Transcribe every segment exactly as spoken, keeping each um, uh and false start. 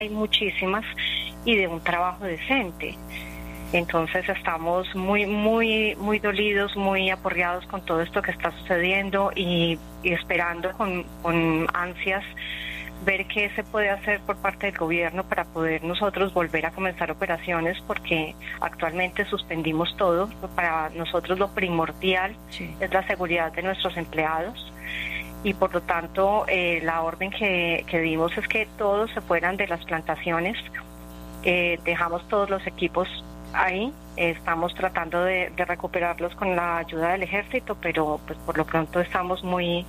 hay muchísimas, y de un trabajo decente. Entonces estamos muy, muy, muy dolidos, muy aporreados con todo esto que está sucediendo y, y esperando con, con ansias ver qué se puede hacer por parte del gobierno para poder nosotros volver a comenzar operaciones, porque actualmente suspendimos todo. Para nosotros lo primordial sí. es la seguridad de nuestros empleados, y por lo tanto eh, la orden que, que dimos es que todos se fueran de las plantaciones. Eh, dejamos todos los equipos ahí, eh, estamos tratando de, de recuperarlos con la ayuda del ejército, pero pues por lo pronto estamos muy,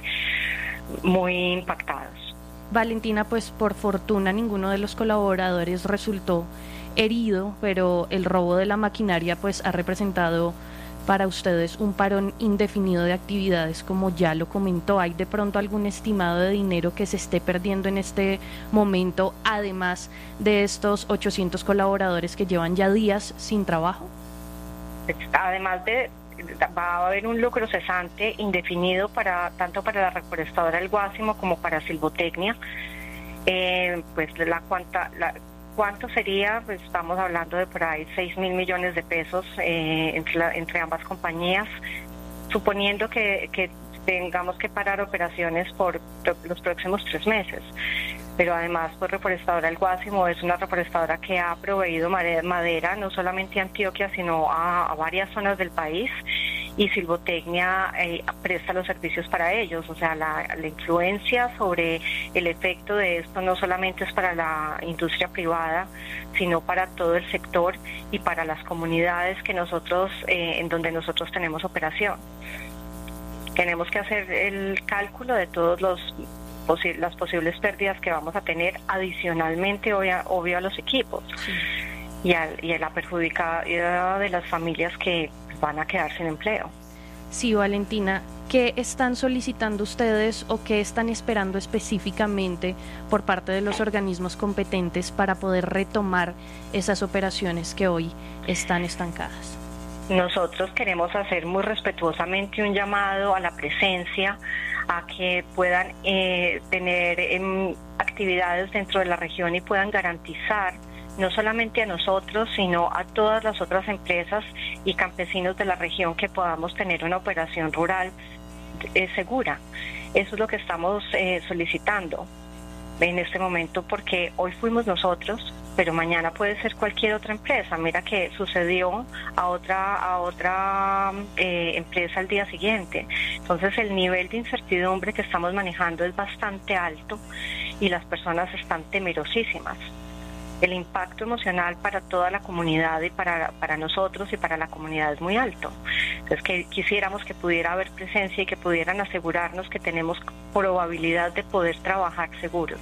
muy impactados. Valentina, pues por fortuna ninguno de los colaboradores resultó herido, pero el robo de la maquinaria pues ha representado para ustedes un parón indefinido de actividades, como ya lo comentó. ¿Hay de pronto algún estimado de dinero que se esté perdiendo en este momento, además de estos ochocientos colaboradores que llevan ya días sin trabajo? Además de, va a haber un lucro cesante indefinido para tanto para la reforestadora El Guásimo como para Silvotecnia. Eh, pues la cuanta la ¿Cuánto sería? Pues estamos hablando de por ahí seis mil millones de pesos eh, entre, la, entre ambas compañías, suponiendo que, que tengamos que parar operaciones por los próximos tres meses. Pero además, pues Reforestadora El Guásimo es una reforestadora que ha proveído madera no solamente a Antioquia, sino a, a varias zonas del país, y Silvotecnia eh, presta los servicios para ellos. O sea, la, la influencia sobre el efecto de esto no solamente es para la industria privada, sino para todo el sector y para las comunidades que nosotros, eh, en donde nosotros tenemos operación. Tenemos que hacer el cálculo de todos los posi- las posibles pérdidas que vamos a tener adicionalmente, obvio, obvio a los equipos, sí. y, a, y a la perjudicada de las familias que van a quedar sin empleo. Sí, Valentina, ¿qué están solicitando ustedes o qué están esperando específicamente por parte de los organismos competentes para poder retomar esas operaciones que hoy están estancadas? Nosotros queremos hacer muy respetuosamente un llamado a la presencia, a que puedan eh, tener eh, actividades dentro de la región y puedan garantizar no solamente a nosotros, sino a todas las otras empresas y campesinos de la región que podamos tener una operación rural eh, segura. Eso es lo que estamos eh, solicitando en este momento, porque hoy fuimos nosotros, pero mañana puede ser cualquier otra empresa. Mira que sucedió a otra a otra eh, empresa al día siguiente. Entonces el nivel de incertidumbre que estamos manejando es bastante alto y las personas están temerosísimas. El impacto emocional para toda la comunidad y para, para nosotros y para la comunidad es muy alto. Entonces que quisiéramos que pudiera haber presencia y que pudieran asegurarnos que tenemos probabilidad de poder trabajar seguros.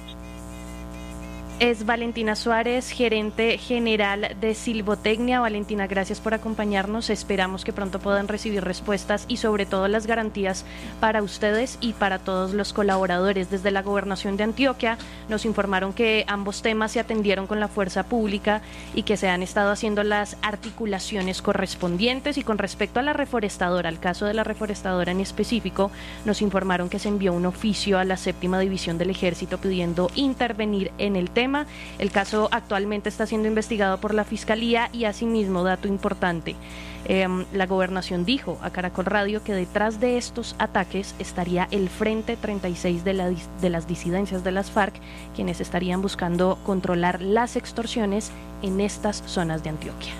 Es Valentina Suárez, gerente general de Silvotecnia. Valentina, gracias por acompañarnos. Esperamos que pronto puedan recibir respuestas y sobre todo las garantías para ustedes y para todos los colaboradores. Desde la Gobernación de Antioquia nos informaron que ambos temas se atendieron con la fuerza pública y que se han estado haciendo las articulaciones correspondientes. Y con respecto a la reforestadora, al caso de la reforestadora en específico, nos informaron que se envió un oficio a la séptima división del Ejército pidiendo intervenir en el tema. El caso actualmente está siendo investigado por la Fiscalía y asimismo, dato importante, eh, la Gobernación dijo a Caracol Radio que detrás de estos ataques estaría el Frente treinta y seis de, la, de las disidencias de las FARC, quienes estarían buscando controlar las extorsiones en estas zonas de Antioquia.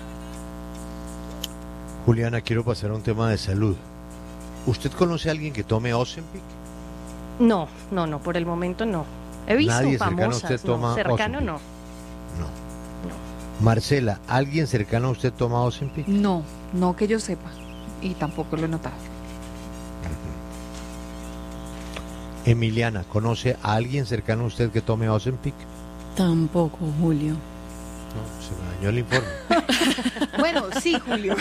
Juliana, quiero pasar a un tema de salud. ¿Usted conoce a alguien que tome Ozempic? No, no, no, por el momento no. He visto Nadie famosas, cercano a usted toma no, cercano Ozempic. no. No. No. Marcela, ¿alguien cercano a usted toma Ozempic? No, no que yo sepa, y tampoco lo he notado. Uh-huh. Emiliana, ¿conoce a alguien cercano a usted que tome Ozempic? Tampoco, Julio. No, se me dañó el informe. Bueno, sí, Julio.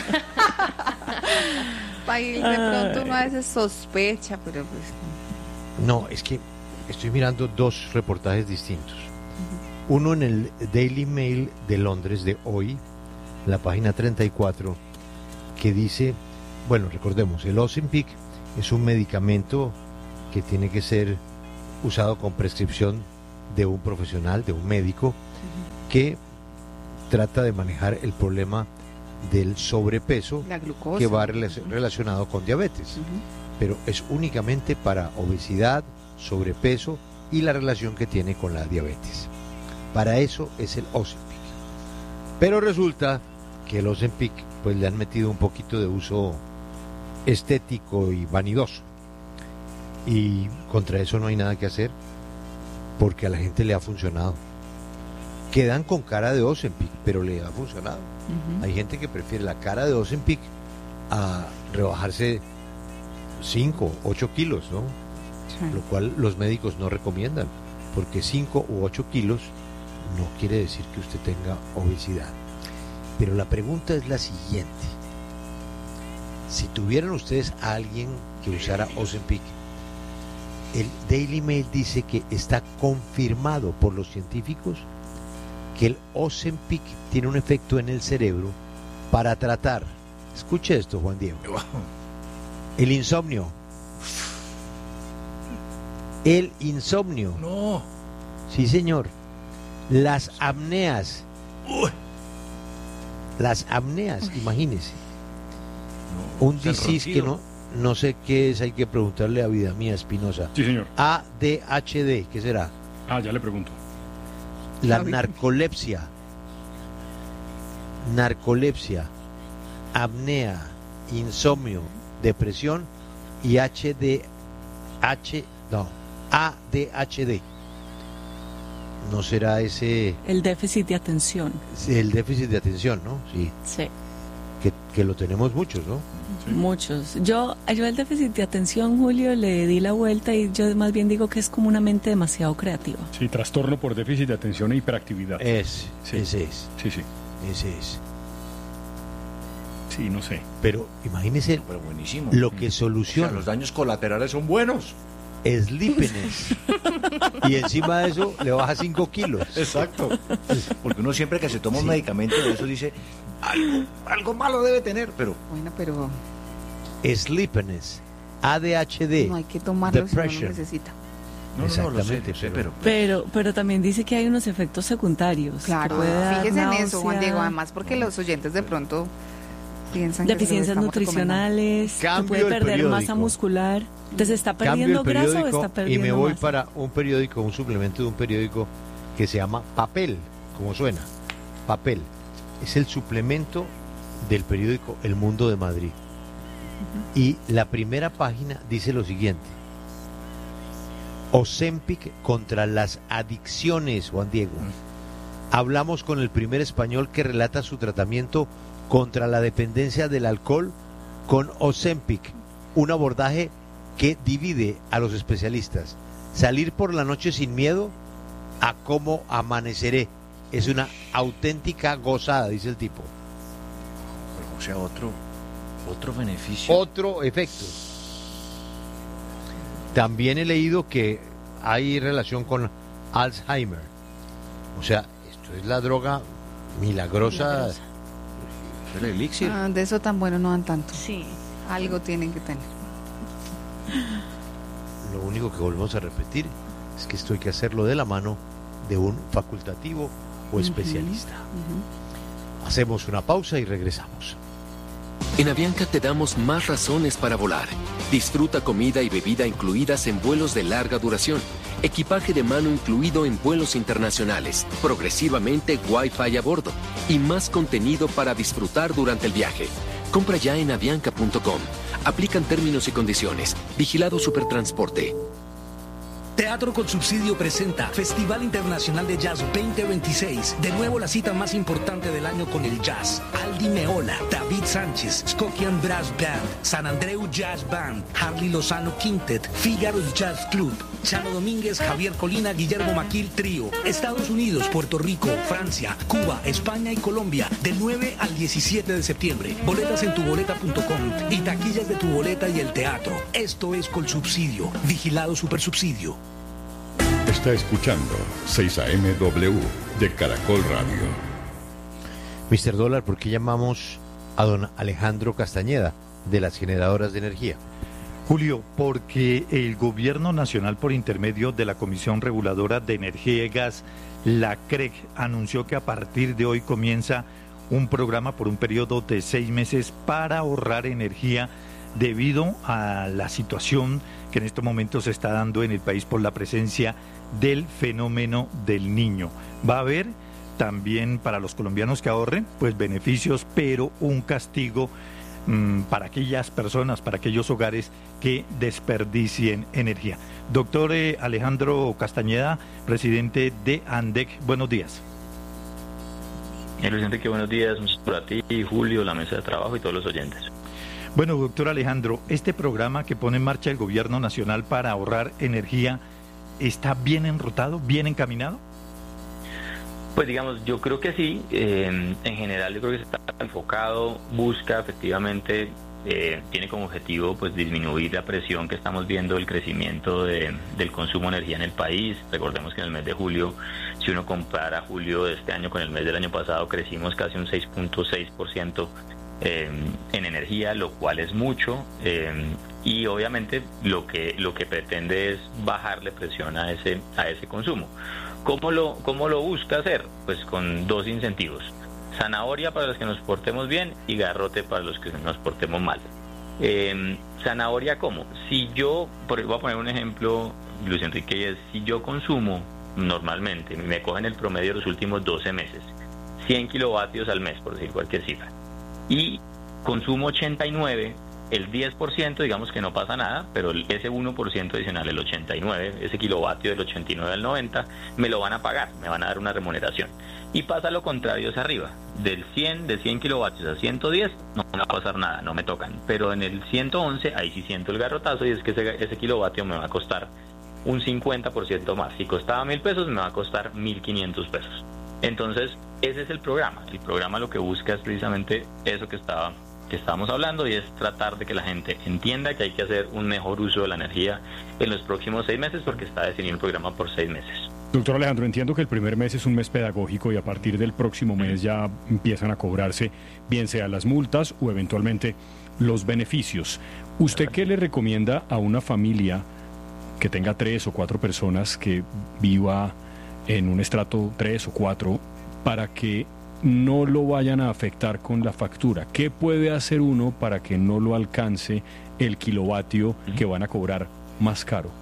Ahí de pronto uno a veces sospecha, pero pues... No, es que estoy mirando dos reportajes distintos. Uh-huh. Uno en el Daily Mail de Londres de hoy, la página treinta y cuatro, que dice, bueno, recordemos, el Ozempic es un medicamento que tiene que ser usado con prescripción de un profesional, de un médico, uh-huh. que trata de manejar el problema del sobrepeso, la glucosa, que va rela- relacionado con diabetes, uh-huh. pero es únicamente para obesidad, sobrepeso y la relación que tiene con la diabetes. Para eso es el Ozempic. Pero resulta que el Ozempic pues le han metido un poquito de uso estético y vanidoso, y contra eso no hay nada que hacer, porque a la gente le ha funcionado. Quedan con cara de Ozempic, pero le ha funcionado. Uh-huh. Hay gente que prefiere la cara de Ozempic a rebajarse cinco, ocho kilos, ¿no? Sí. Lo cual los médicos no recomiendan, porque cinco u ocho kilos no quiere decir que usted tenga obesidad. Pero la pregunta es la siguiente: si tuvieran ustedes a alguien que usara Ozempic, el Daily Mail dice que está confirmado por los científicos que el Ozempic tiene un efecto en el cerebro para tratar, escuche esto, Juan Diego, el insomnio. El insomnio. No. Sí, señor. Las apneas. Uy. Las apneas, Uy. Imagínese. No, un disease que no, no sé qué es, hay que preguntarle a Vida Mía Espinosa. Sí, señor. A D H D, ¿qué será? Ah, ya le pregunto. La narcolepsia. Narcolepsia, apnea, insomnio, depresión y H D H, no, A D H D. ¿No será ese El déficit de atención. el déficit de atención, no? Sí. Sí. Que, que lo tenemos muchos, ¿no? Sí. Muchos. Yo, yo al déficit de atención, Julio, le di la vuelta y yo más bien digo que es como una mente demasiado creativa. Sí, trastorno por déficit de atención e hiperactividad. Es, sí. Ese es. Sí, sí. Ese es. Sí, no sé. Pero imagínese pero buenísimo. Lo que soluciona. O sea, los daños colaterales son buenos. Sleepiness. Y encima de eso le baja cinco kilos. Exacto. Porque uno siempre que se toma sí. un medicamento de eso dice, algo, algo malo debe tener, pero... Bueno, pero... Sleepiness, A D H D, no hay que tomarlo si no lo depression. necesita. No, Exactamente, no, no, lo sé, pero, pero pero también dice que hay unos efectos secundarios. Claro, puede dar fíjese náusea, en eso, Juan Diego, además porque los oyentes de pronto piensan que deficiencias nutricionales, que puede perder masa muscular. Entonces, ¿está perdiendo grasa o está perdiendo y me voy masa? para un periódico, un suplemento de un periódico que se llama Papel, como suena, Papel. Es el suplemento del periódico El Mundo de Madrid. Uh-huh. Y la primera página dice lo siguiente: Ozempic contra las adicciones, Juan Diego. Uh-huh. Hablamos con el primer español que relata su tratamiento contra la dependencia del alcohol con Ozempic, un abordaje que divide a los especialistas. Salir por la noche sin miedo a cómo amaneceré. Es una auténtica gozada, dice el tipo. O sea, otro, otro beneficio. Otro efecto. También he leído que hay relación con Alzheimer. O sea, esto es la droga milagrosa. milagrosa. El elixir. Ah, de eso tan bueno no dan tanto. Sí. Algo tienen que tener. Lo único que volvemos a repetir es que esto hay que hacerlo de la mano de un facultativo o especialista. Uh-huh. Uh-huh. Hacemos una pausa y regresamos. En Avianca te damos más razones para volar. Disfruta comida y bebida incluidas en vuelos de larga duración, equipaje de mano incluido en vuelos internacionales, progresivamente Wi-Fi a bordo y más contenido para disfrutar durante el viaje. Compra ya en avianca punto com. Aplican términos y condiciones. Vigilado Supertransporte. Teatro con Subsidio presenta Festival Internacional de Jazz veinte veintiséis. De nuevo la cita más importante del año con el jazz. Aldi Meola, David Sánchez, Skokian Brass Band, San Andreu Jazz Band, Harley Lozano Quintet, Figaro's Jazz Club, Chano Domínguez, Javier Colina, Guillermo Maquil Trío. Estados Unidos, Puerto Rico, Francia, Cuba, España y Colombia. Del nueve al diecisiete de septiembre. Boletas en tuboleta punto com y taquillas de Tu Boleta y el teatro. Esto es Colsubsidio. Vigilado Supersubsidio. Está escuchando seis A M W de Caracol Radio. mister Dólar, ¿por qué llamamos a don Alejandro Castañeda de las generadoras de energía? Julio, porque el Gobierno Nacional, por intermedio de la Comisión Reguladora de Energía y Gas, la C R E G, anunció que a partir de hoy comienza un programa por un periodo de seis meses para ahorrar energía debido a la situación que en este momento se está dando en el país por la presencia del fenómeno del Niño. Va a haber también para los colombianos que ahorren, pues beneficios, pero un castigo mmm, para aquellas personas, para aquellos hogares que desperdicien energía. Doctor eh, Alejandro Castañeda, presidente de ANDEC, buenos días. Luis Enrique, buenos días, para ti, Julio, la mesa de trabajo y todos los oyentes. Bueno, doctor Alejandro, este programa que pone en marcha el Gobierno Nacional para ahorrar energía, ¿está bien enrutado, bien encaminado? Pues digamos, yo creo que sí, eh, en general yo creo que está enfocado, busca efectivamente, eh, tiene como objetivo pues disminuir la presión que estamos viendo del crecimiento de, del consumo de energía en el país. Recordemos que en el mes de julio, si uno compara julio de este año con el mes del año pasado, crecimos casi un seis punto seis por ciento eh, en energía, lo cual es mucho, eh, y obviamente lo que lo que pretende es bajarle presión a ese a ese consumo. ¿Cómo lo, cómo lo busca hacer? Pues con dos incentivos: zanahoria para los que nos portemos bien y garrote para los que nos portemos mal. Eh, zanahoria, ¿cómo? Si yo, por, voy a poner un ejemplo, Luis Enrique, y es, si yo consumo normalmente, me cogen el promedio de los últimos doce meses, cien kilovatios al mes, por decir cualquier cifra, y consumo ochenta y nueve, el diez por ciento, digamos que no pasa nada, pero ese uno por ciento adicional, el ochenta y nueve, ese kilovatio del ochenta y nueve al noventa, me lo van a pagar, me van a dar una remuneración. Y pasa lo contrario hacia arriba, del cien, de cien kilovatios a ciento diez, no me va a pasar nada, no me tocan. Pero en el ciento once, ahí sí siento el garrotazo, y es que ese, ese kilovatio me va a costar un cincuenta por ciento más. Si costaba mil pesos, me va a costar mil quinientos pesos. Entonces, ese es el programa. El programa lo que busca es precisamente eso que estaba que estábamos hablando, y es tratar de que la gente entienda que hay que hacer un mejor uso de la energía en los próximos seis meses, porque está definido el programa por seis meses. Doctor Alejandro, entiendo que el primer mes es un mes pedagógico y a partir del próximo mes ya empiezan a cobrarse, bien sea las multas o eventualmente los beneficios. ¿Usted qué le recomienda a una familia que tenga tres o cuatro personas, que viva en un estrato tres o cuatro, para que no lo vayan a afectar con la factura? ¿Qué puede hacer uno para que no lo alcance el kilovatio que van a cobrar más caro?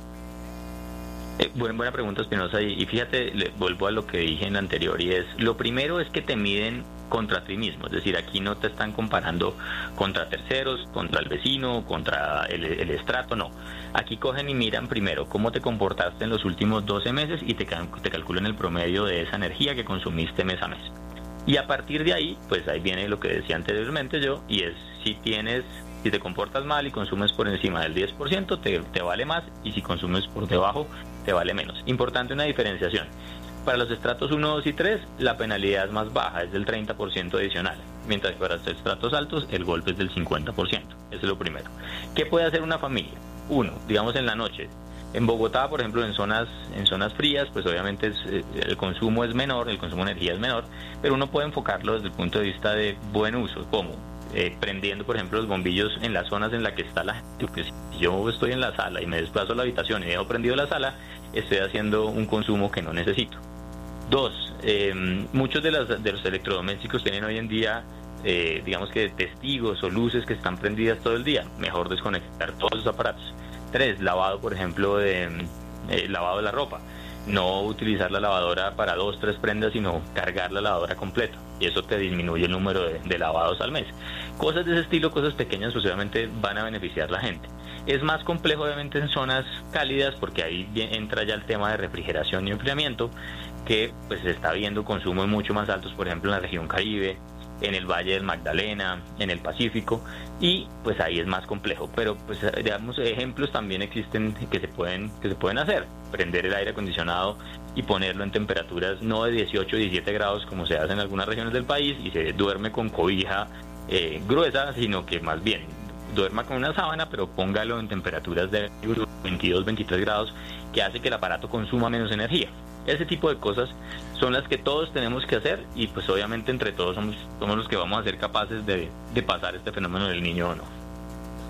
Eh, buena, buena pregunta, Espinosa, y, y fíjate, le, vuelvo a lo que dije en la anterior, y es, lo primero es que te miden contra ti mismo, es decir, aquí no te están comparando contra terceros, contra el vecino, contra el, el estrato, no. Aquí cogen y miran primero cómo te comportaste en los últimos doce meses y te, te calculan el promedio de esa energía que consumiste mes a mes. Y a partir de ahí, pues ahí viene lo que decía anteriormente yo, y es, si tienes, si te comportas mal y consumes por encima del diez por ciento, te, te vale más, y si consumes por debajo, te vale menos. Importante una diferenciación. Para los estratos uno, dos y tres, la penalidad es más baja, es del treinta por ciento adicional, mientras que para los estratos altos, el golpe es del cincuenta por ciento. Eso es lo primero. ¿Qué puede hacer una familia? Uno, digamos en la noche. En Bogotá, por ejemplo, en zonas en zonas frías, pues obviamente es, el consumo es menor, el consumo de energía es menor, pero uno puede enfocarlo desde el punto de vista de buen uso. ¿Cómo? Eh, prendiendo, por ejemplo, los bombillos en las zonas en las que está la gente. Porque si yo estoy en la sala y me desplazo a la habitación y dejo prendido la sala, estoy haciendo un consumo que no necesito. Dos, eh, muchos de, las, de los electrodomésticos tienen hoy en día, eh, digamos que testigos o luces que están prendidas todo el día. Mejor desconectar todos los aparatos. Tres, lavado, por ejemplo, de eh, lavado de la ropa. No utilizar la lavadora para dos, tres prendas, sino cargar la lavadora completa. Y eso te disminuye el número de, de lavados al mes. Cosas de ese estilo, cosas pequeñas, pues obviamente van a beneficiar a la gente. Es más complejo, obviamente, en zonas cálidas, porque ahí entra ya el tema de refrigeración y enfriamiento, que pues se está viendo consumos mucho más altos, por ejemplo, en la región Caribe, en el Valle del Magdalena, en el Pacífico, y pues ahí es más complejo. Pero pues digamos, ejemplos también existen que se pueden que se pueden hacer: prender el aire acondicionado y ponerlo en temperaturas no de dieciocho o diecisiete grados como se hace en algunas regiones del país y se duerme con cobija eh, gruesa, sino que más bien duerma con una sábana, pero póngalo en temperaturas de veintidós, veintitrés grados, que hace que el aparato consuma menos energía. Ese tipo de cosas son las que todos tenemos que hacer, y pues obviamente entre todos somos, somos los que vamos a ser capaces de, de pasar este fenómeno del Niño o no.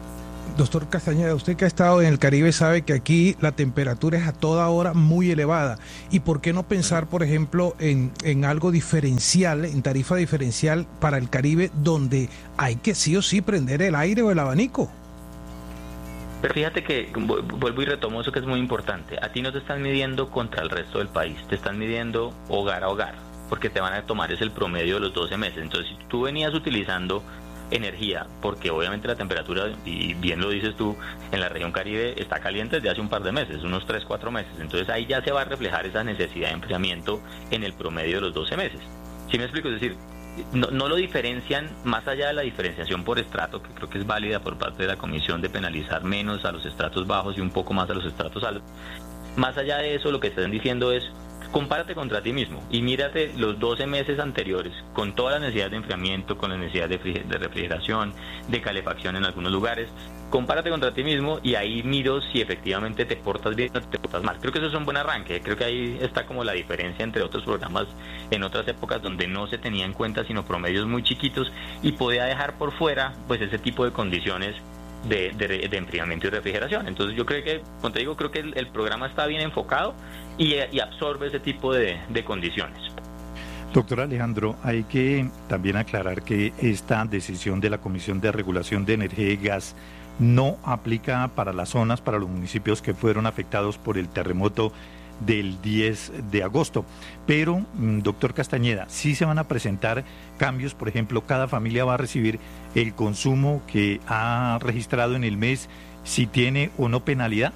doctor Castañeda, usted que ha estado en el Caribe sabe que aquí la temperatura es a toda hora muy elevada. ¿Y por qué no pensar, por ejemplo, en, en algo diferencial, en tarifa diferencial para el Caribe, donde hay que sí o sí prender el aire o el abanico? Pero fíjate que vuelvo y retomo eso que es muy importante. A ti no te están midiendo contra el resto del país, te están midiendo hogar a hogar, porque te van a tomar es el promedio de los doce meses. Entonces, si tú venías utilizando energía, porque obviamente la temperatura, y bien lo dices tú, en la región Caribe está caliente desde hace un par de meses, unos tres, cuatro meses. Entonces ahí ya se va a reflejar esa necesidad de enfriamiento en el promedio de los doce meses. ¿Sí me explico? Es decir, No, no lo diferencian más allá de la diferenciación por estrato, que creo que es válida por parte de la Comisión de penalizar menos a los estratos bajos y un poco más a los estratos altos. Más allá de eso, lo que están diciendo es, compárate contra ti mismo y mírate los doce meses anteriores, con todas las necesidades de enfriamiento, con las necesidades de, de refrigeración, de calefacción en algunos lugares. Compárate contra ti mismo y ahí miro si efectivamente te portas bien o te portas mal. Creo que eso es un buen arranque. Creo que ahí está como la diferencia entre otros programas en otras épocas donde no se tenía en cuenta sino promedios muy chiquitos y podía dejar por fuera pues ese tipo de condiciones de, de, de enfriamiento y refrigeración. Entonces yo creo que, como te digo, creo que el, el programa está bien enfocado y, y absorbe ese tipo de, de condiciones. Doctor Alejandro, hay que también aclarar que esta decisión de la Comisión de Regulación de Energía y Gas no aplica para las zonas, para los municipios que fueron afectados por el terremoto del diez de agosto. Pero, doctor Castañeda, sí se van a presentar cambios. Por ejemplo, cada familia va a recibir el consumo que ha registrado en el mes, si tiene o no penalidad.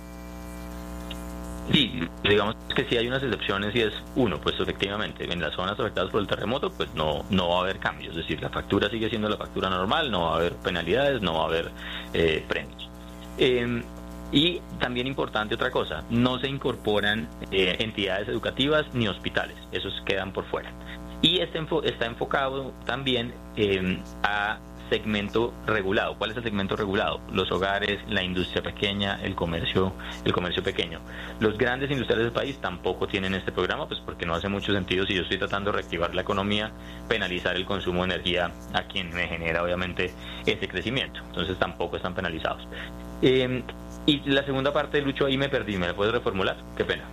Sí, digamos que sí hay unas excepciones y es, uno, pues efectivamente, en las zonas afectadas por el terremoto, pues no no va a haber cambios, es decir, la factura sigue siendo la factura normal, no va a haber penalidades, no va a haber eh, premios. Eh, y también importante otra cosa, no se incorporan eh, entidades educativas ni hospitales, esos quedan por fuera. Y este enfo- está enfocado también eh, a segmento regulado. ¿Cuál es el segmento regulado? Los hogares, la industria pequeña, el comercio, el comercio pequeño. Los grandes industriales del país tampoco tienen este programa, pues porque no hace mucho sentido, si yo estoy tratando de reactivar la economía, penalizar el consumo de energía a quien me genera obviamente ese crecimiento. Entonces tampoco están penalizados. Eh, y la segunda parte, Lucho, ahí me perdí, ¿me la puedes reformular? Qué pena.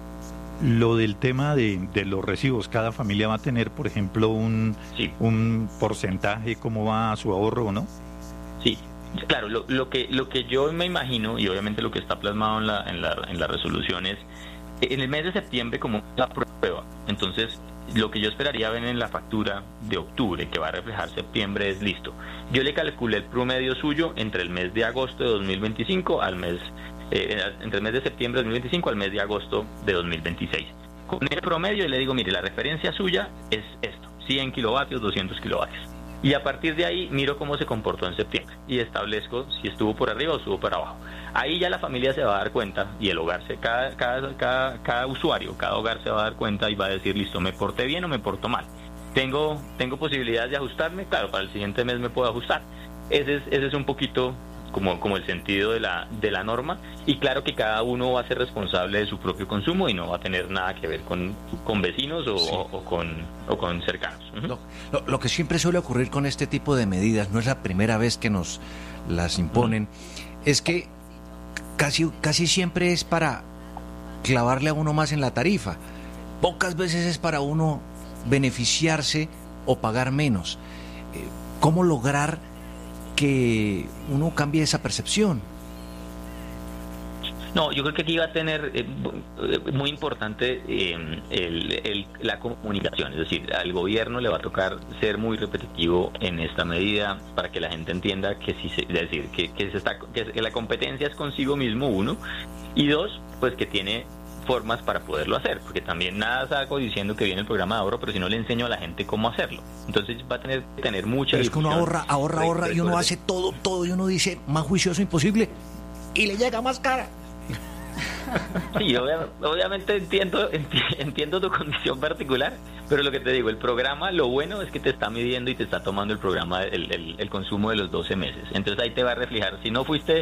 Lo del tema de, de los recibos, cada familia va a tener, por ejemplo, un, sí. un porcentaje, cómo va a su ahorro o no. Sí, claro, lo, lo que lo que yo me imagino, y obviamente lo que está plasmado en la, en la, en la resolución es, en el mes de septiembre como la prueba, entonces lo que yo esperaría ver en la factura de octubre, que va a reflejar septiembre, es listo. Yo le calculé el promedio suyo entre el mes de agosto de dos mil veinticinco al mes Eh, entre el mes de septiembre de dos mil veinticinco al mes de agosto de dos mil veintiséis. Con el promedio le digo, mire, la referencia suya es esto, cien kilovatios, doscientos kilovatios. Y a partir de ahí miro cómo se comportó en septiembre y establezco si estuvo por arriba o estuvo por abajo. Ahí ya la familia se va a dar cuenta y el hogar, se, cada, cada, cada, cada usuario, cada hogar se va a dar cuenta y va a decir, listo, ¿me porté bien o me porto mal? ¿Tengo, tengo posibilidades de ajustarme? Claro, para el siguiente mes me puedo ajustar. Ese es, ese es un poquito como como el sentido de la de la norma, y claro que cada uno va a ser responsable de su propio consumo y no va a tener nada que ver con, con vecinos o, sí. o, o con o con cercanos. Uh-huh. lo, lo, lo que siempre suele ocurrir con este tipo de medidas, no es la primera vez que nos las imponen, uh-huh. es que casi casi siempre es para clavarle a uno más en la tarifa, pocas veces es para uno beneficiarse o pagar menos. Eh, ¿Cómo lograr que uno cambie esa percepción? No, yo creo que aquí va a tener eh, muy importante eh, el, el, la comunicación, es decir, al gobierno le va a tocar ser muy repetitivo en esta medida para que la gente entienda que sí, se, es decir, que, que, se está, que la competencia es consigo mismo, uno, y dos, pues que tiene formas para poderlo hacer, porque también nada saco diciendo que viene el programa de ahorro, pero si no le enseño a la gente cómo hacerlo, entonces va a tener que tener mucha pero es que uno ahorra, ahorra, ahorra y uno hace todo, todo y uno dice más juicioso imposible y le llega más cara. Sí, obvia, obviamente entiendo entiendo tu condición particular, pero lo que te digo, el programa, lo bueno es que te está midiendo y te está tomando el programa, el, el, el consumo de los doce meses. Entonces ahí te va a reflejar, si no fuiste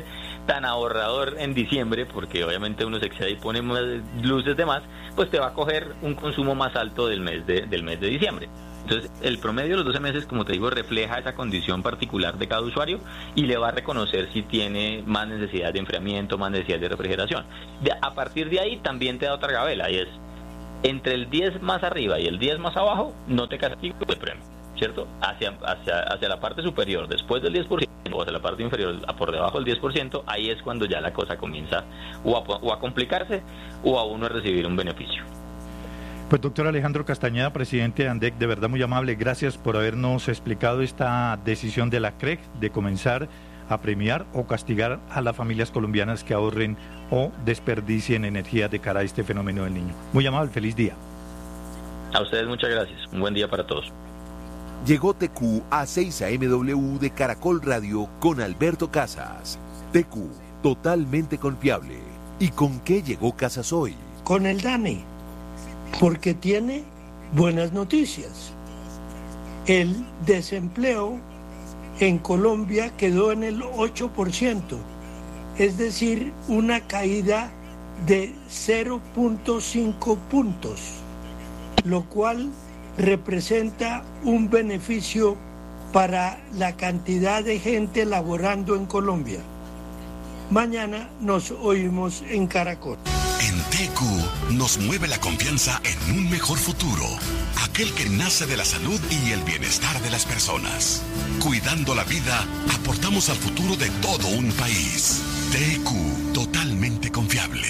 tan ahorrador en diciembre, porque obviamente uno se excede y pone más luces de más, pues te va a coger un consumo más alto del mes de, del mes de diciembre. Entonces, el promedio de los doce meses, como te digo, refleja esa condición particular de cada usuario y le va a reconocer si tiene más necesidad de enfriamiento, más necesidad de refrigeración. De, a partir de ahí también te da otra gabela, y es entre el diez más arriba y el diez más abajo, no te castigo el premio, ¿cierto? Hacia, hacia, hacia la parte superior, después del diez por ciento, o hacia la parte inferior, por debajo del diez por ciento, ahí es cuando ya la cosa comienza o a, o a complicarse o a uno a recibir un beneficio. Pues doctor Alejandro Castañeda, presidente de ANDEC, de verdad muy amable, gracias por habernos explicado esta decisión de la C R E G de comenzar a premiar o castigar a las familias colombianas que ahorren o desperdicien energía de cara a este fenómeno del Niño. Muy amable, feliz día. A ustedes muchas gracias, un buen día para todos. Llegó T Q a seis A M W de Caracol Radio con Alberto Casas. T Q, totalmente confiable. ¿Y con qué llegó Casas hoy? Con el DANE, porque tiene buenas noticias. El desempleo en Colombia quedó en el ocho por ciento, es decir, una caída de cero punto cinco puntos, lo cual representa un beneficio para la cantidad de gente laborando en Colombia. Mañana nos oímos en Caracol. En T Q nos mueve la confianza en un mejor futuro, aquel que nace de la salud y el bienestar de las personas. Cuidando la vida, aportamos al futuro de todo un país. T Q, totalmente confiable.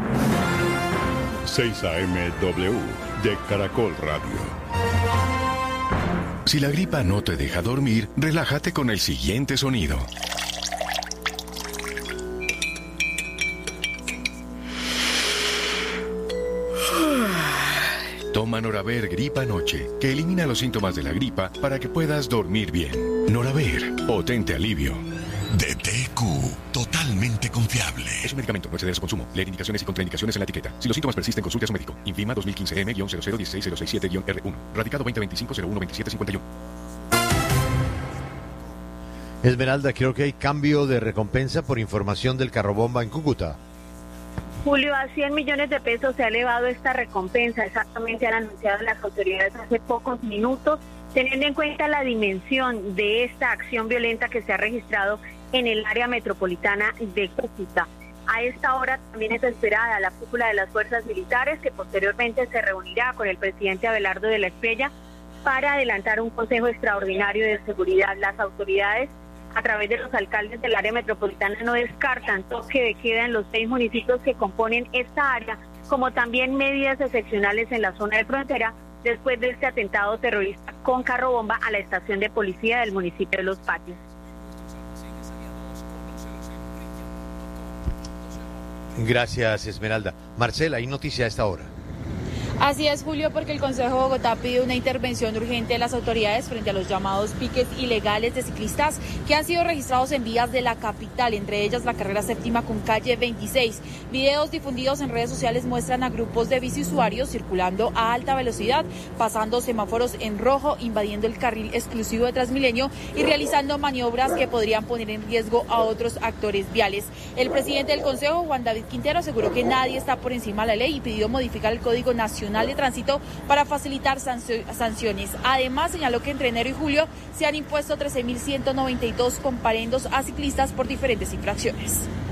seis A M W de Caracol Radio. Si la gripa no te deja dormir, relájate con el siguiente sonido. Toma Noraver Gripa Noche, que elimina los síntomas de la gripa para que puedas dormir bien. Noraver, potente alivio. De T Q, totalmente confiable. Es un medicamento, no exceder su consumo. Leer indicaciones y contraindicaciones en la etiqueta. Si los síntomas persisten, consulte a su médico. INVIMA dos mil quince M cero cero uno seis cero seis siete R uno. Radicado veinte veinticinco cero uno veintisiete cincuenta y uno. Esmeralda, creo que hay cambio de recompensa por información del carrobomba en Cúcuta. Julio, a cien millones de pesos se ha elevado esta recompensa, exactamente han anunciado las autoridades hace pocos minutos, teniendo en cuenta la dimensión de esta acción violenta que se ha registrado en el área metropolitana de Cúcuta. A esta hora también es esperada la cúpula de las fuerzas militares, que posteriormente se reunirá con el presidente Abelardo de la Espriella para adelantar un consejo extraordinario de seguridad. Las autoridades, a través de los alcaldes del área metropolitana, no descartan toque de queda en los seis municipios que componen esta área, como también medidas excepcionales en la zona de frontera después de este atentado terrorista con carro bomba a la estación de policía del municipio de Los Patios. Gracias, Esmeralda. Marcela, hay noticia a esta hora. Así es, Julio, porque el Consejo de Bogotá pide una intervención urgente de las autoridades frente a los llamados piques ilegales de ciclistas que han sido registrados en vías de la capital, entre ellas la carrera séptima con calle veintiséis. Videos difundidos en redes sociales muestran a grupos de biciusuarios circulando a alta velocidad, pasando semáforos en rojo, invadiendo el carril exclusivo de Transmilenio y realizando maniobras que podrían poner en riesgo a otros actores viales. El presidente del Consejo, Juan David Quintero, aseguró que nadie está por encima de la ley y pidió modificar el Código Nacional de Tránsito para facilitar sanciones. Además, señaló que entre enero y julio se han impuesto trece mil ciento noventa y dos comparendos a ciclistas por diferentes infracciones.